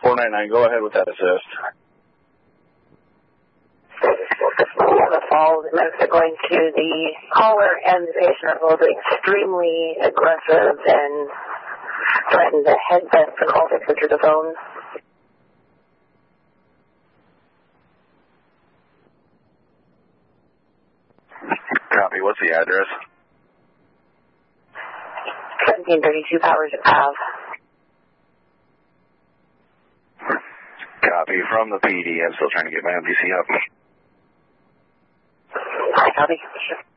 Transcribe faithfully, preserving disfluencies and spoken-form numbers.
four nine nine, go ahead with that assist. The fall, the notes are going to the caller and the patient are both extremely aggressive and threaten to headbutt the call fixer to the phone. Copy, what's the address? seventeen thirty-two Powers Ave. Copy, from the P D, I'm still trying to get my M D C up. Copy.